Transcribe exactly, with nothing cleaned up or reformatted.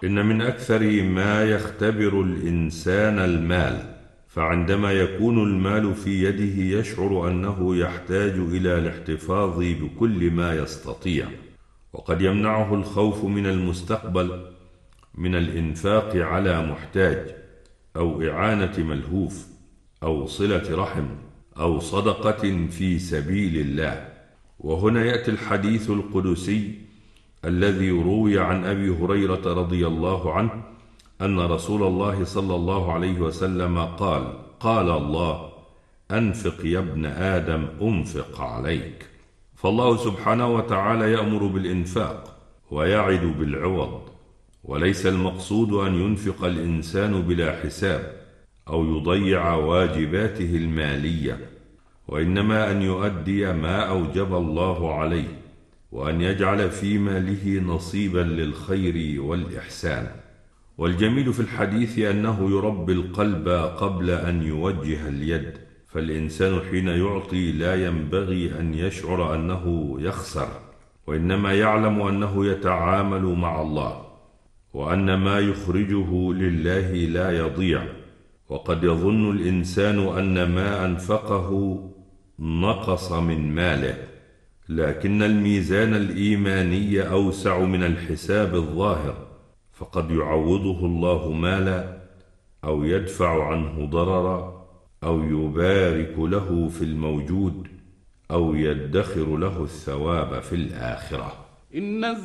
إن من أكثر ما يختبر الإنسان المال، فعندما يكون المال في يده يشعر أنه يحتاج إلى الاحتفاظ بكل ما يستطيع، وقد يمنعه الخوف من المستقبل من الإنفاق على محتاج أو إعانة ملهوف أو صلة رحم أو صدقة في سبيل الله. وهنا يأتي الحديث القدسي الذي روي عن أبي هريرة رضي الله عنه أن رسول الله صلى الله عليه وسلم قال: قال الله: أنفق يا ابن آدم أنفق عليك. فالله سبحانه وتعالى يأمر بالإنفاق ويعد بالعوض، وليس المقصود أن ينفق الإنسان بلا حساب أو يضيع واجباته المالية، وإنما أن يؤدي ما أوجب الله عليه، وأن يجعل في ماله نصيبا للخير والإحسان. والجميل في الحديث أنه يربي القلب قبل أن يوجه اليد، فالإنسان حين يعطي لا ينبغي أن يشعر أنه يخسر، وإنما يعلم أنه يتعامل مع الله، وأن ما يخرجه لله لا يضيع. وقد يظن الإنسان أن ما أنفقه نقص من ماله، لكن الميزان الإيماني أوسع من الحساب الظاهر، فقد يعوضه الله مالا أو يدفع عنه ضررا أو يبارك له في الموجود أو يدخر له الثواب في الآخرة.